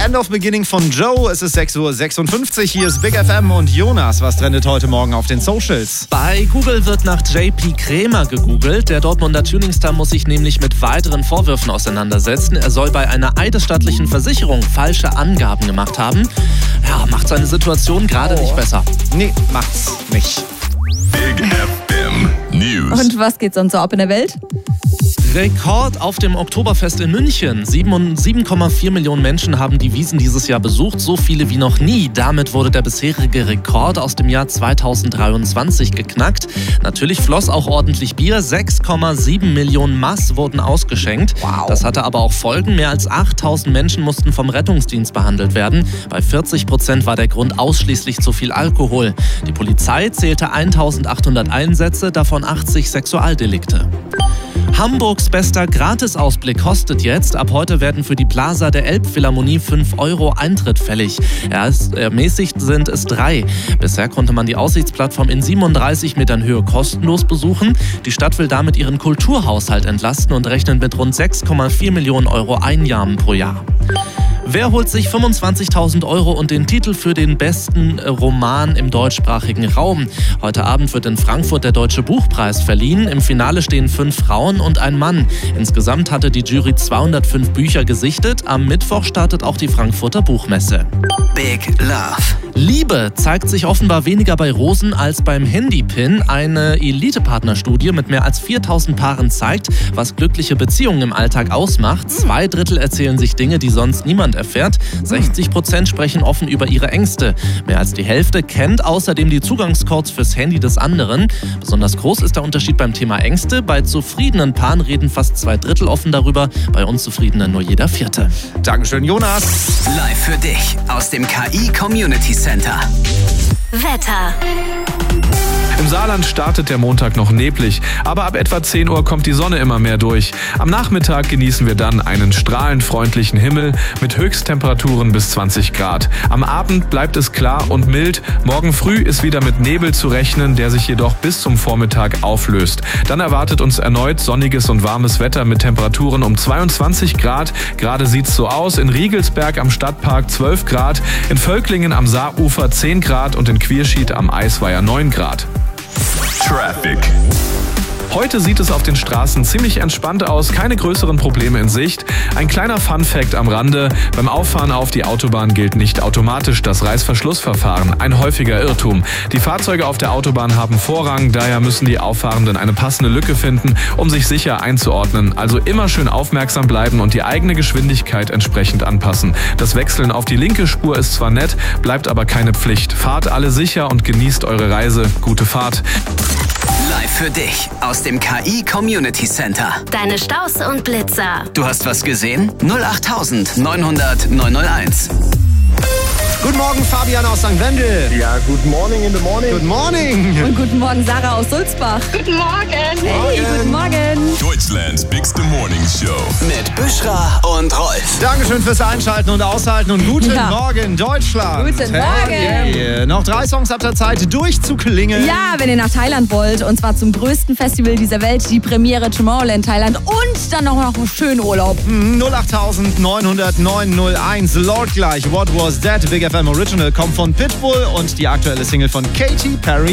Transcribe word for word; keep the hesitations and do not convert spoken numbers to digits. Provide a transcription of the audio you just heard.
End of Beginning von Joe. Es ist sechs Uhr sechsundfünfzig. Hier ist Big F M und Jonas. Was trendet heute Morgen auf den Socials? Bei Google wird nach J P Krämer gegoogelt. Der Dortmunder Tuningstar muss sich nämlich mit weiteren Vorwürfen auseinandersetzen. Er soll bei einer eidesstattlichen Versicherung falsche Angaben gemacht haben. Ja, macht seine Situation gerade oh. nicht besser. Nee, macht's nicht. Big F M News. Und was geht sonst so ab in der Welt? Rekord auf dem Oktoberfest in München. sieben Komma vier Millionen Menschen haben die Wiesn dieses Jahr besucht, so viele wie noch nie. Damit wurde der bisherige Rekord aus dem Jahr zweitausenddreiundzwanzig geknackt. Natürlich floss auch ordentlich Bier. sechs Komma sieben Millionen Maß wurden ausgeschenkt. Wow. Das hatte aber auch Folgen. Mehr als achttausend Menschen mussten vom Rettungsdienst behandelt werden. Bei vierzig Prozent war der Grund ausschließlich zu viel Alkohol. Die Polizei zählte eintausendachthundert Einsätze, davon achtzig Sexualdelikte. Hamburgs bester Gratisausblick kostet jetzt. Ab heute werden für die Plaza der Elbphilharmonie fünf Euro Eintritt fällig. Erst ermäßigt sind es drei. Bisher konnte man die Aussichtsplattform in siebenunddreißig Metern Höhe kostenlos besuchen. Die Stadt will damit ihren Kulturhaushalt entlasten und rechnet mit rund sechs Komma vier Millionen Euro Einnahmen pro Jahr. Wer holt sich fünfundzwanzigtausend Euro und den Titel für den besten Roman im deutschsprachigen Raum? Heute Abend wird in Frankfurt der Deutsche Buchpreis verliehen. Im Finale stehen fünf Frauen und ein Mann. Insgesamt hatte die Jury zweihundertfünf Bücher gesichtet. Am Mittwoch startet auch die Frankfurter Buchmesse. Big Love. Liebe zeigt sich offenbar weniger bei Rosen als beim Handypin. Eine Elite-Partnerstudie mit mehr als viertausend Paaren zeigt, was glückliche Beziehungen im Alltag ausmacht. Zwei Drittel erzählen sich Dinge, die sonst niemand erfährt. sechzig Prozent sprechen offen über ihre Ängste. Mehr als die Hälfte kennt außerdem die Zugangscodes fürs Handy des anderen. Besonders groß ist der Unterschied beim Thema Ängste. Bei zufriedenen Paaren reden fast zwei Drittel offen darüber, bei unzufriedenen nur jeder Vierte. Dankeschön, Jonas. Live für dich aus dem K I Community Center. Wetter. Im Saarland startet der Montag noch neblig, aber ab etwa zehn Uhr kommt die Sonne immer mehr durch. Am Nachmittag genießen wir dann einen strahlend freundlichen Himmel mit Höchsttemperaturen bis zwanzig Grad. Am Abend bleibt es klar und mild. Morgen früh ist wieder mit Nebel zu rechnen, der sich jedoch bis zum Vormittag auflöst. Dann erwartet uns erneut sonniges und warmes Wetter mit Temperaturen um zweiundzwanzig Grad. Gerade sieht's so aus. In Riegelsberg am Stadtpark zwölf Grad, in Völklingen am Saarufer zehn Grad und in Quierschied am Eisweiher neun Grad. Traffic. Heute sieht es auf den Straßen ziemlich entspannt aus, keine größeren Probleme in Sicht. Ein kleiner Fun-Fact am Rande: Beim Auffahren auf die Autobahn gilt nicht automatisch das Reißverschlussverfahren, ein häufiger Irrtum. Die Fahrzeuge auf der Autobahn haben Vorrang, daher müssen die Auffahrenden eine passende Lücke finden, um sich sicher einzuordnen. Also immer schön aufmerksam bleiben und die eigene Geschwindigkeit entsprechend anpassen. Das Wechseln auf die linke Spur ist zwar nett, bleibt aber keine Pflicht. Fahrt alle sicher und genießt eure Reise. Gute Fahrt. Live für dich aus dem K I Community Center. Deine Staus und Blitzer. Du hast was gesehen? null acht neunhundert neunhunderteins. Guten Morgen, Fabian aus Sankt Wendel. Ja, good morning in the morning. Good morning. Und guten Morgen, Sarah aus Sulzbach. Guten Morgen. Hey, guten Morgen. Deutschlands Bigste Morning Show. Mit Büschra und Rolf. Dankeschön fürs Einschalten und Aushalten und guten Ja. Morgen, Deutschland. Guten Hey, Morgen. yeah. Noch drei Songs habt ihr Zeit, durchzuklingen. Ja, wenn ihr nach Thailand wollt, und zwar zum größten Festival dieser Welt, die Premiere Tomorrowland Thailand, und dann noch, noch einen schönen Urlaub. null acht neunhundert neunhunderteins. Lord gleich. What Was That? Big F M Original kommt von Pitbull und die aktuelle Single von Katy Perry.